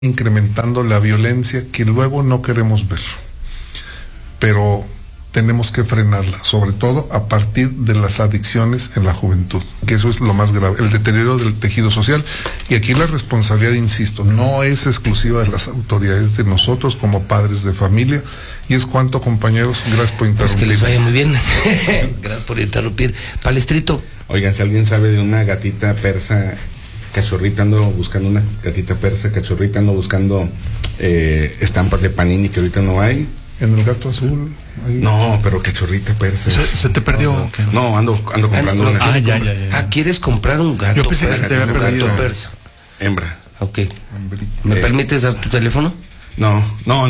incrementando la violencia que luego no queremos ver, pero tenemos que frenarla, sobre todo a partir de las adicciones en la juventud, que eso es lo más grave, el deterioro del tejido social. Y aquí la responsabilidad, insisto, no es exclusiva de las autoridades, de nosotros como padres de familia. Y es cuanto, compañeros, gracias por interrumpir. Pues que les vaya muy bien. Gracias por interrumpir. Palestrito. Oigan, si alguien sabe de una gatita persa cachorrita, ando buscando una gatita persa cachorrita, ando buscando estampas de Panini que ahorita no hay. En el gato azul. Ahí. No, pero cachorrita persa. ¿Se te perdió? No, ando comprando una. Ya. ¿Quieres comprar un gato? Yo pensé que se te había perdido. Gato persa. Hembra. Ok. ¿Me permites dar tu teléfono? No.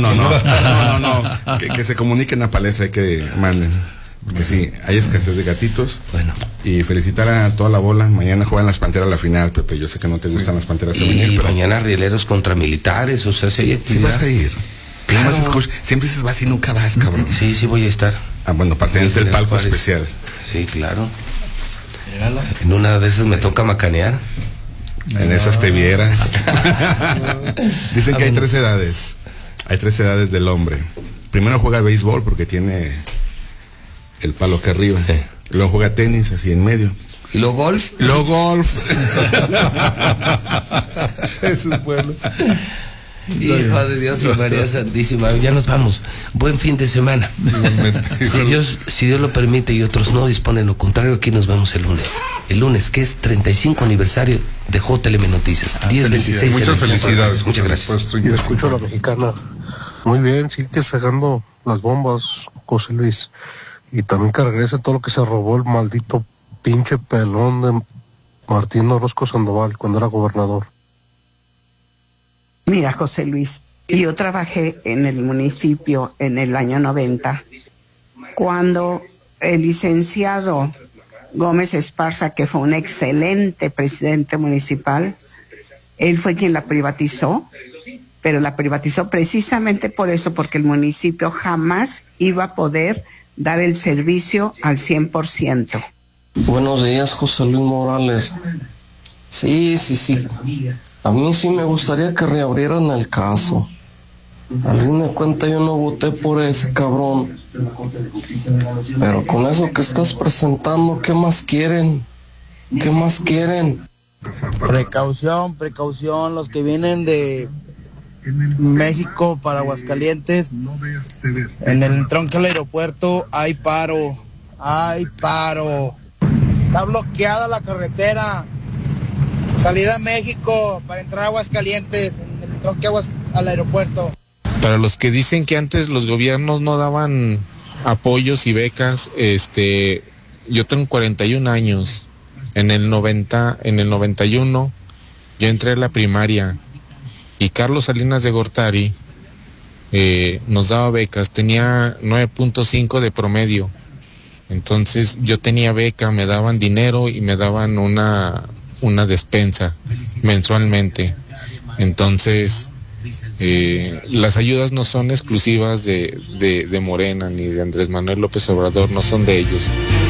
Que se comuniquen a Palestra, hay que manden. Que sí, hay escasez de gatitos. Bueno. Y felicitar a toda la bola. Mañana juegan las Panteras la final, Pepe. Yo sé que no te gustan las Panteras femeninas, pero mañana Rieleros contra Militares, o sea, si hay actividad. Sí vas a ir. Claro. Siempre dices vas y nunca vas, cabrón. Sí, voy a estar. Ah, bueno, para tenerte el palco especial. Sí, claro. En una de esas me toca macanear. En esas te vieras. Dicen que hay 3 edades. Hay 3 edades del hombre. Primero juega béisbol porque tiene el palo acá arriba. Sí. Luego juega tenis así en medio. ¿Y luego golf? Luego golf. Eso es bueno. Hijo de Dios y María Santísima, ya nos vamos. Buen fin de semana. Si Dios lo permite y otros no disponen lo contrario, aquí nos vemos el lunes. El lunes, que es 35 aniversario de JLM Noticias. 10-26. Muchas felicidades. Muchas gracias. Yo escucho a la mexicana. Muy bien, sigue sacando las bombas, José Luis. Y también que regrese todo lo que se robó el maldito pinche pelón de Martín Orozco Sandoval cuando era gobernador. Mira, José Luis, yo trabajé en el municipio en el año 90, cuando el licenciado Gómez Esparza, que fue un excelente presidente municipal, él fue quien la privatizó, pero la privatizó precisamente por eso, porque el municipio jamás iba a poder dar el servicio al 100%. Buenos días, José Luis Morales. Sí. A mí sí me gustaría que reabrieran el caso. Al fin de cuentas yo no voté por ese cabrón. Pero con eso que estás presentando, ¿qué más quieren? ¿Qué más quieren? Precaución, los que vienen de México para Aguascalientes. En el tronco del aeropuerto hay paro. Está bloqueada la carretera. Salida a México para entrar a Aguascalientes, en el tronque al aeropuerto. Para los que dicen que antes los gobiernos no daban apoyos y becas, yo tengo 41 años. En el 91, yo entré a la primaria y Carlos Salinas de Gortari nos daba becas, tenía 9.5 de promedio. Entonces yo tenía beca, me daban dinero y me daban una despensa mensualmente. Entonces las ayudas no son exclusivas de Morena ni de Andrés Manuel López Obrador, no son de ellos.